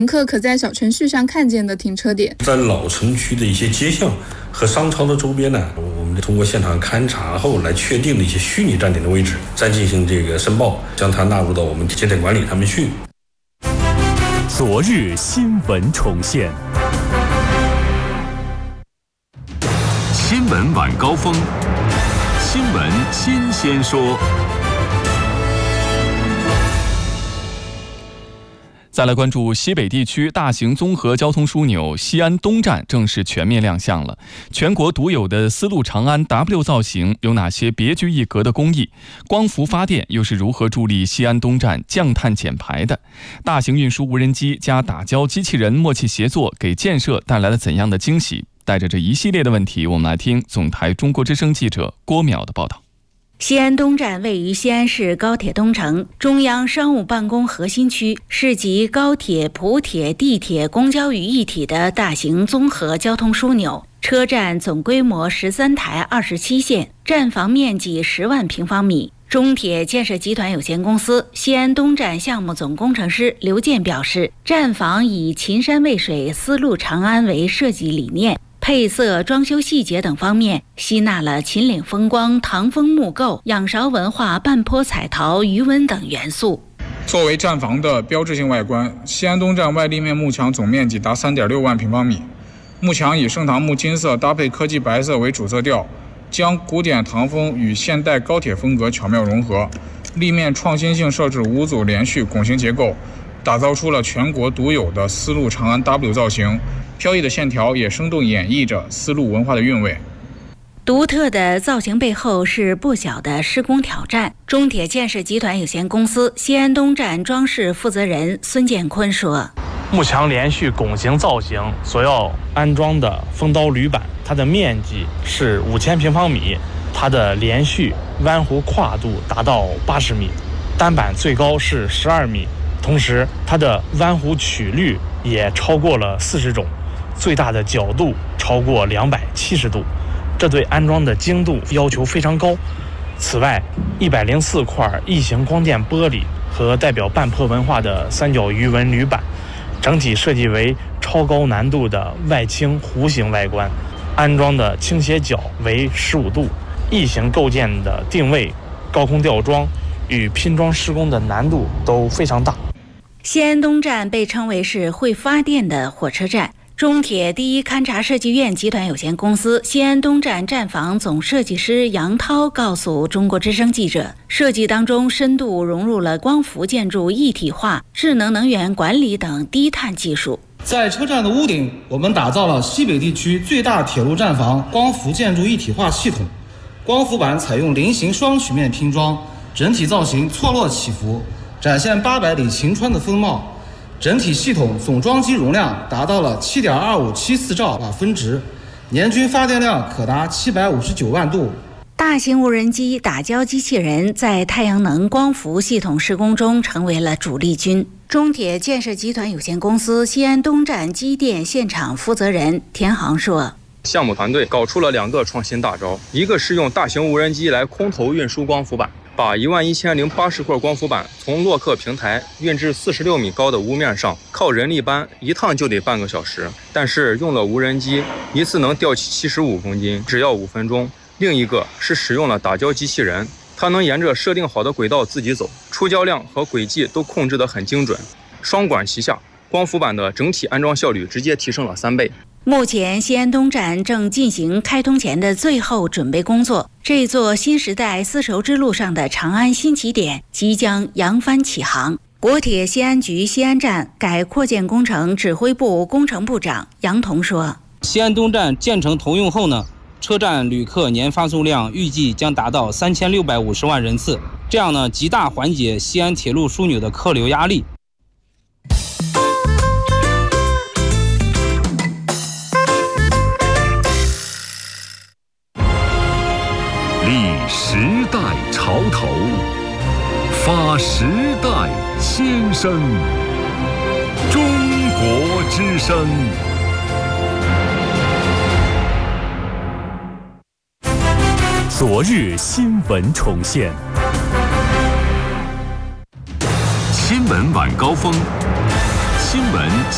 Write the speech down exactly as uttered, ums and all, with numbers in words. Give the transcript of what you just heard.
乘客可在小程序上看见的停车点。 在老城区的一些街巷和商超的周边呢，我们通过现场勘查后来确定的一些虚拟站点的位置，再进行这个申报，将它纳入到我们节点管理上面去。 昨日新闻重现，新闻晚高峰，新闻新鲜说。再来关注西北地区大型综合交通枢纽西安东站正式全面亮相了。全国独有的丝路长安 W 造型有哪些别具一格的工艺？光伏发电又是如何助力西安东站降碳减排的？大型运输无人机加打胶机器人默契协作，给建设带来了怎样的惊喜？带着这一系列的问题，我们来听总台中国之声记者郭淼的报道。 西安东站位于西安市高铁东城中央商务办公核心区，是集高铁、普铁、地铁、公交于一体的大型综合交通枢纽。车站总规模十三台二十七线，站房面积十万平方米。中铁建设集团有限公司西安东站项目总工程师刘健表示，站房以秦山渭水、丝路长安为设计理念，配色、装修细节等方面吸纳了秦岭风光、唐风木构、仰韶文化、半坡彩陶、余纹等元素。 作为站房的标志性外观，西安东站外立面幕墙总面积达 三点六万平方米，幕墙以盛唐木金色搭配科技白色为主色调，将古典唐风与现代高铁风格巧妙融合。立面创新性设置五组连续拱形结构，打造出了全国独有的丝路长安 W 造型，飘逸的线条也生动演绎着丝路文化的韵味。 独特的造型背后是不小的施工挑战。中铁建设集团有限公司西安东站装饰负责人孙建坤说， 幕墙连续拱形造型所要安装的风刀铝板，它的面积是五千平方米，它的连续弯弧跨度达到八十米，单板最高是十二米，同时它的弯弧曲率也超过了四十种，最大的角度超过两百七十度，这对安装的精度要求非常高。此外，一百零四块异形光电玻璃和代表半坡文化的三角鱼纹铝板，整体设计为超高难度的外倾弧形外观，安装的倾斜角为十五度，异形构件的定位、高空吊装与拼装施工的难度都非常大。 西安东站被称为是会发电的火车站。中铁第一勘察设计院集团有限公司西安东站站房总设计师杨涛告诉中国之声记者，设计当中深度融入了光伏建筑一体化、智能能源管理等低碳技术。 在车站的屋顶，我们打造了西北地区最大铁路站房光伏建筑一体化系统，光伏板采用菱形双曲面拼装，整体造型错落起伏，展现八百里晴川的风貌。整体系统总装机容量达到了 七点二五七四兆瓦分值，年均发电量可达七百五十九万度。 大型无人机打胶机器人在太阳能光伏系统施工中成为了主力军。中铁建设集团有限公司西安东站机电现场负责人田航说， 项目团队搞出了两个创新大招，一个是用大型无人机来空投运输光伏板，把一万一千零八十块光伏板从洛克平台运至四十六米高的屋面上，靠人力搬一趟就得半个小时，但是用了无人机，一次能吊起七十五公斤，只要五分钟。另一个是使用了打胶机器人，它能沿着设定好的轨道自己走，出胶量和轨迹都控制得很精准。双管齐下，光伏板的整体安装效率直接提升了三倍。 目前西安东站正进行开通前的最后准备工作，这座新时代丝绸之路上的长安新起点即将扬帆起航。国铁西安局西安站改扩建工程指挥部工程部长杨彤说， 西安东站建成投用后呢，车站旅客年发送量预计将达到三千六百五十万人次，这样呢，极大缓解西安铁路枢纽的客流压力。 立时代潮头，发时代先声。中国之声。昨日新闻重现，新闻晚高峰，新闻